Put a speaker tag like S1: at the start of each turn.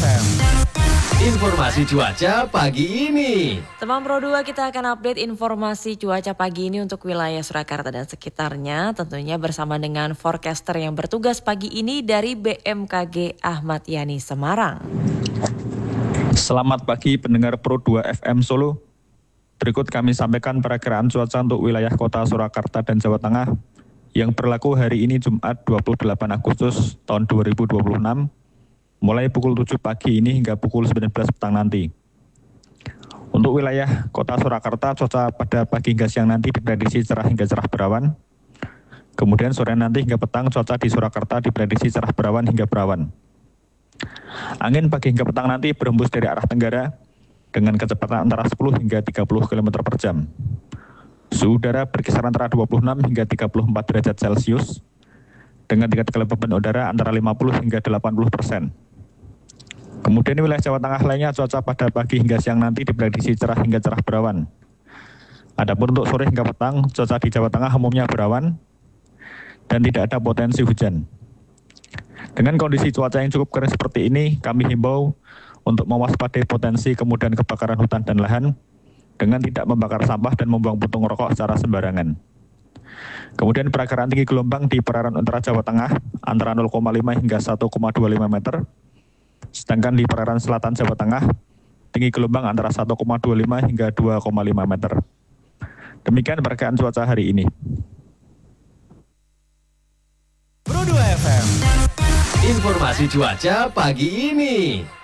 S1: FM. Informasi cuaca pagi ini.
S2: Teman Pro 2, kita akan update informasi cuaca pagi ini untuk wilayah Surakarta dan sekitarnya. Tentunya bersama dengan forecaster yang bertugas pagi ini dari BMKG Ahmad Yani Semarang.
S3: Selamat pagi pendengar Pro 2 FM Solo. Berikut kami sampaikan perakiraan cuaca untuk wilayah kota Surakarta dan Jawa Tengah yang berlaku hari ini Jumat 28 Agustus tahun 2026, mulai pukul 7 pagi ini hingga pukul 19 petang nanti. Untuk wilayah kota Surakarta, cuaca pada pagi hingga siang nanti diprediksi cerah hingga cerah berawan. Kemudian sore nanti hingga petang, cuaca di Surakarta diprediksi cerah berawan hingga berawan. Angin pagi hingga petang nanti berhembus dari arah tenggara dengan kecepatan antara 10 hingga 30 km per jam. Suhu udara berkisar antara 26 hingga 34 derajat Celcius dengan tingkat kelembapan udara antara 50 hingga 80%. Kemudian wilayah Jawa Tengah lainnya, cuaca pada pagi hingga siang nanti diprediksi cerah hingga cerah berawan. Adapun untuk sore hingga petang, cuaca di Jawa Tengah umumnya berawan dan tidak ada potensi hujan. Dengan kondisi cuaca yang cukup kering seperti ini, kami himbau untuk mewaspadai potensi kemudian kebakaran hutan dan lahan dengan tidak membakar sampah dan membuang puntung rokok secara sembarangan. Kemudian perakiraan tinggi gelombang di perairan utara Jawa Tengah antara 0,5 hingga 1,25 meter. Sedangkan di perairan selatan Jawa Tengah, tinggi gelombang antara 1,25 hingga 2,5 meter. Demikian perakiraan cuaca hari ini.
S1: Pro 2 FM. Informasi cuaca pagi ini.